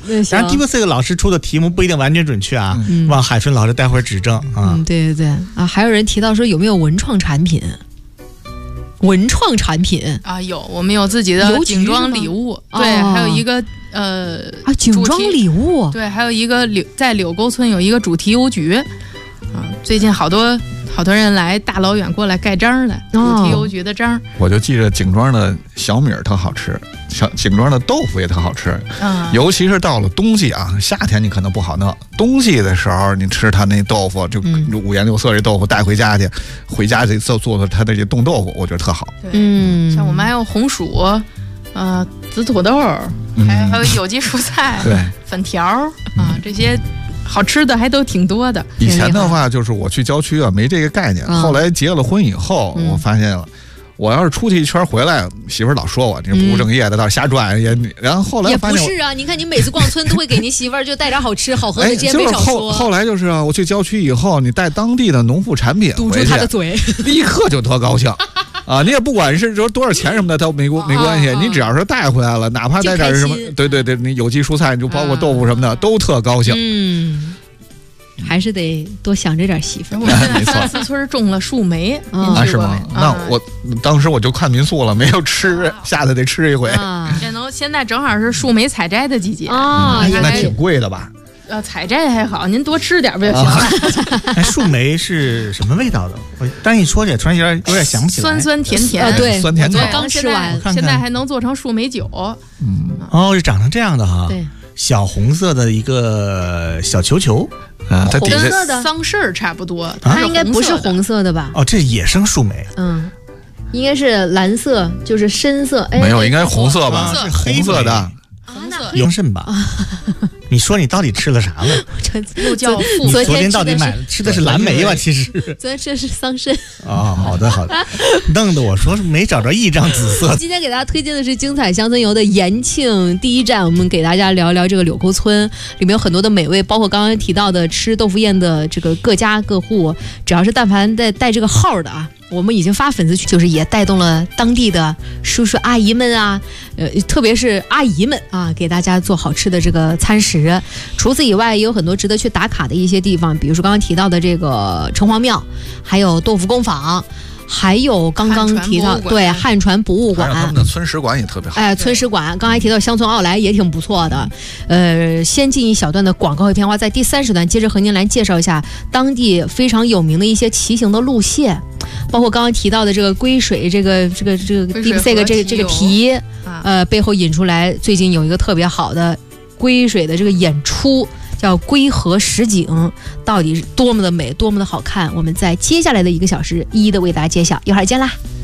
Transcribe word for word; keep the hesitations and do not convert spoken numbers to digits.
然后 DeepSeek 老师出的题目不一定完全准确啊，嗯、望海春老师待会儿指正啊。 嗯，对对对啊，还有人提到说有没有文创产品？文创产品啊，有，我们有自己的景装礼物，对， 哦、 还有一个呃啊，景装礼物， 对，还有一个柳在柳沟村有一个主题邮局，啊，最近好多好多人来大老远过来盖章来，主题邮局的章。哦、 我就记着景庄的小米特好吃，小景庄的豆腐也特好吃，嗯，尤其是到了冬季啊，夏天你可能不好弄，冬季的时候你吃它那豆腐，就五颜六色这豆腐带回家去，回家去做做它的这冻豆腐，我觉得特好。 嗯，像我们还有红薯，呃，紫土豆，嗯、还有还有有机蔬菜， 对， 粉条啊，这些。好吃的还都挺多的。 以前的话，就是我去郊区啊，没这个概念。嗯、后来结了婚以后，嗯、我发现了，我要是出去一圈回来，媳妇儿老说我你不务正业的，到瞎转也。然后后来也发现不是啊，你看你每次逛村都会给您媳妇儿就带点好吃好喝的，这些没少说。 后后来就是啊，我去郊区以后，你带当地的农副产品堵住他的嘴， 立刻就特高兴。啊，你也不管是说多少钱什么的，都没没关系。你只要是带回来了，哪怕带点什么，对对对，你有机蔬菜，就包括豆腐什么的，都特高兴。 嗯，还是得多想着点媳妇儿。 我们现在三四村种了树莓， 啊是吗？那我当时我就看民宿了，没有吃，下次得吃一回。 也能现在正好是树莓采摘的季节啊， 那挺贵的吧？ 呃，采摘还好，您多吃点不就行了？ 哎，树莓是什么味道的？我刚一说起来，突然有点有点想不起来。 酸酸甜甜， 啊、对， 酸甜甜。 刚吃完， 看看现在还能做成树莓酒。 嗯，哦，是长成这样的哈。 对， 小红色的一个小球球啊，它底下跟桑葚儿差不多， 它应该不是红色的吧？ 哦，这野生树莓。 嗯，应该是蓝色，就是深色。哎， 没有，应该是红色吧？ 是红色的。 有肾吧？你说你到底吃了啥了？ 又叫你昨天到底买吃的是蓝莓吧？其实昨天吃的是桑葚。 哦，好的好的，弄得我说没找着一张紫色。 今天给大家推荐的是精彩乡村游的延庆第一站，我们给大家聊聊这个柳沟村，里面有很多的美味，包括刚刚提到的吃豆腐宴的这个各家各户，只要是但凡带带这个号的啊。我们已经发粉丝群，就是也带动了当地的叔叔阿姨们啊，呃，特别是阿姨们啊，给大家做好吃的这个餐食。除此以外，也有很多值得去打卡的一些地方，比如说刚刚提到的这个城隍庙，还有豆腐工坊。还有刚刚提到对汉传博物馆， 他们的村史馆也特别好。 哎，村史馆刚才提到乡村奥莱也挺不错的。呃，先进一小段的广告和片花，在第三时段接着和您来介绍一下当地非常有名的一些骑行的路线，包括刚刚提到的这个归水这个这个这个 DeepSeek 这个这个题，呃，背后引出来最近有一个特别好的归水的这个演出。叫归河十景，到底是多么的美，多么的好看，我们在接下来的一个小时一一的为大家揭晓，一会儿见啦。